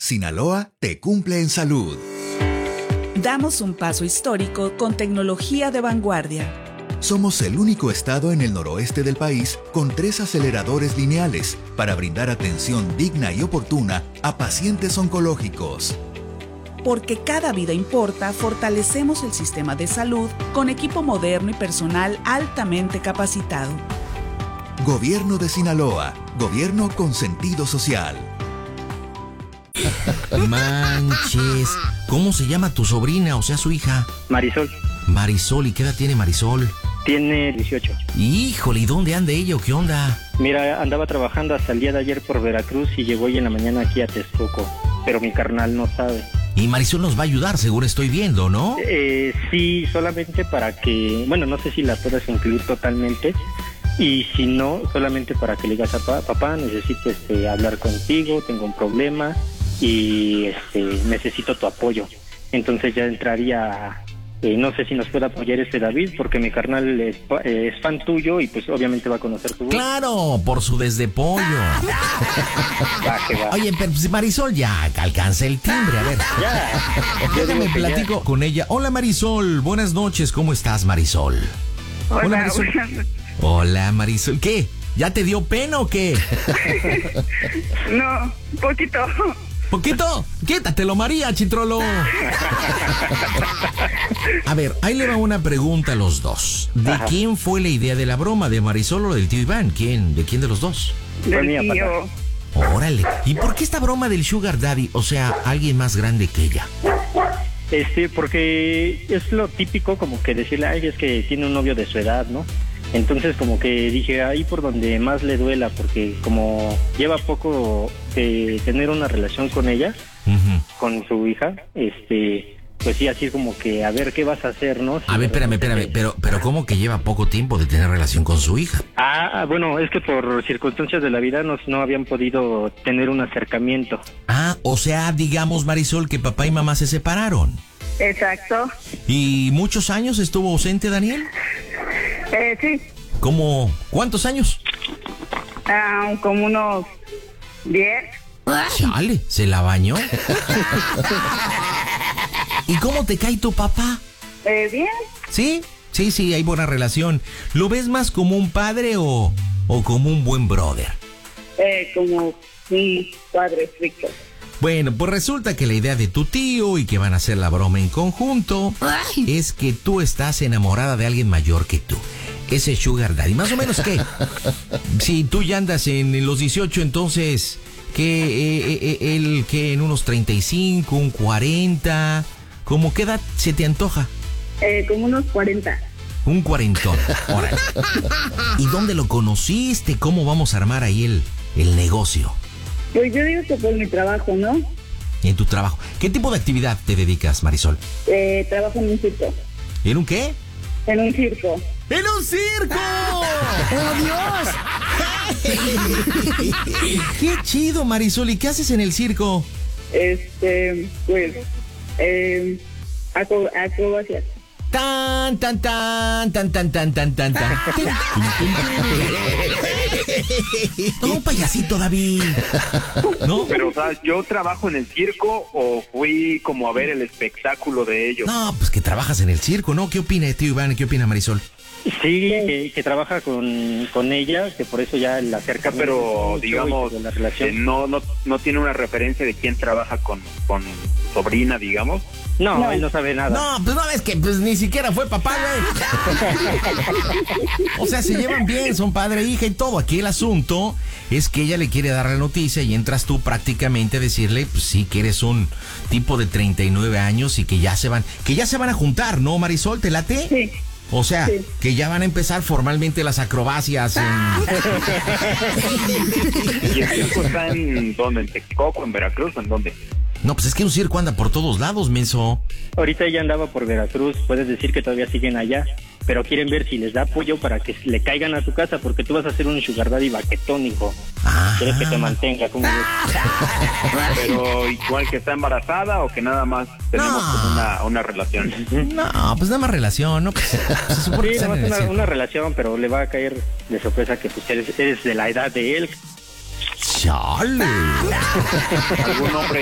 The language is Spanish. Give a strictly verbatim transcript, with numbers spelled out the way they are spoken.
Sinaloa te cumple en salud. Damos un paso histórico con tecnología de vanguardia. Somos el único estado en el noroeste del país con tres aceleradores lineales para brindar atención digna y oportuna a pacientes oncológicos. Porque cada vida importa, fortalecemos el sistema de salud con equipo moderno y personal altamente capacitado. Gobierno de Sinaloa. Gobierno con sentido social. Manches, ¿cómo se llama tu sobrina, o sea, su hija? Marisol. Marisol, ¿y qué edad tiene Marisol? Tiene dieciocho. Híjole, ¿y dónde anda ella o qué onda? Mira, andaba trabajando hasta el día de ayer por Veracruz y llegó hoy en la mañana aquí a Texcoco, pero mi carnal no sabe. Y Marisol nos va a ayudar, seguro estoy viendo, ¿no? Eh, sí, solamente para que, bueno, no sé si la puedas incluir totalmente, y si no, solamente para que le digas a papá, papá, necesito este, hablar contigo, tengo un problema y este, necesito tu apoyo. Entonces ya entraría... Eh, no sé si nos puede apoyar este David, porque mi carnal es, eh, es fan tuyo y pues obviamente va a conocer tu voz. ¡Claro! Por su desde pollo. Va, que va. Oye, pero pues, Marisol ya alcanza el timbre, a ver. Ya. Déjame platico ya. con ella. Hola Marisol, buenas noches, ¿cómo estás Marisol? Hola, Hola Marisol. buenas. Hola Marisol, ¿qué? ¿Ya te dio pena o qué? No, poquito. ¿Poquito? Quítatelo, María, chitrolo. A ver, ahí le va una pregunta a los dos. ¿De Ajá. quién fue la idea de la broma? ¿De Marisol o del tío Iván? ¿Quién? ¿De quién de los dos? Del mía, tío. Órale. ¿Y por qué esta broma del Sugar Daddy? O sea, alguien más grande que ella. Este, porque es lo típico como que decirle, ay, es que tiene un novio de su edad, ¿no? Entonces como que dije, ahí por donde más le duela, porque como lleva poco de tener una relación con ella, Uh-huh. con su hija, este, pues sí, así como que a ver qué vas a hacer, ¿no? Si A ver, espérame, espérame, pero, pero ¿cómo que lleva poco tiempo de tener relación con su hija? Ah, bueno, es que por circunstancias de la vida no, no habían podido tener un acercamiento. Ah, o sea, digamos, Marisol, que papá y mamá se separaron. Exacto. ¿Y muchos años estuvo ausente Daniel? Eh, sí, ¿Cómo? ¿Cuántos años? ah, como unos diez. Chale, ¿se la bañó? ¿Y cómo te cae tu papá? Eh, bien. ¿Sí? Sí, sí, hay buena relación. ¿Lo ves más como un padre o, o como un buen brother? Eh, como un padre estricto. Bueno, pues resulta que la idea de tu tío y que van a hacer la broma en conjunto es que tú estás enamorada de alguien mayor que tú. Ese Sugar Daddy. Más o menos, ¿qué? Si tú ya andas en los dieciocho, entonces... que eh, eh, él que en unos treinta y cinco, un cuarenta, ¿cómo qué edad se te antoja? Eh, como unos cuarenta. Un cuarentón. Órale. ¿Y dónde lo conociste? ¿Cómo vamos a armar ahí el, el negocio? Pues yo digo que por mi trabajo, ¿no? En tu trabajo. ¿Qué tipo de actividad te dedicas, Marisol? Eh, trabajo en un circo. ¿En un qué? En un circo. ¡En un circo! ¡Oh, Dios! ¡Qué chido, Marisol! ¿Y qué haces en el circo? Este, pues, eh, acro- acrobacias. Tan, tan, tan, tan, tan, tan, tan, tan, tan. Todo un payasito, David. ¿No? Pero, o sea, ¿yo trabajo en el circo o fui como a ver el espectáculo de ellos? No, pues que trabajas en el circo, ¿no? ¿Qué opina tío Iván? ¿Qué opina Marisol? Sí, que, que trabaja con, con ella, que por eso ya la acerca. Pero, digamos, de la eh, relación. no, no, no tiene una referencia de quién trabaja con, con sobrina, digamos. No, No. él no sabe nada. No, pues no ves que pues ni siquiera fue papá, güey. O sea, se llevan bien, son padre e hija y todo. Aquí el asunto es que ella le quiere dar la noticia y entras tú prácticamente a decirle, pues sí, que eres un tipo de treinta y nueve años y que ya se van, que ya se van a juntar, ¿no, Marisol? ¿Te late? Sí. O sea, Sí. que ya van a empezar formalmente las acrobacias en... ¿Y el circo está en dónde? ¿En Texcoco, en Veracruz o en dónde? No, pues es que un circo anda por todos lados, menso. Ahorita ella andaba por Veracruz, puedes decir que todavía siguen allá, pero quieren ver si les da apoyo para que le caigan a tu casa, porque tú vas a ser un sugar daddy baquetón, hijo. Ah. Quieres que te mantenga, ¿cómo ves? Pero igual que está embarazada o que nada más tenemos No. como una, una relación. No, pues nada más relación, ¿no? Pues, se supone que Sí, están nomás en el una, circo. una relación, pero le va a caer de sorpresa que pues eres, eres de la edad de él. Chale. ¿Algún hombre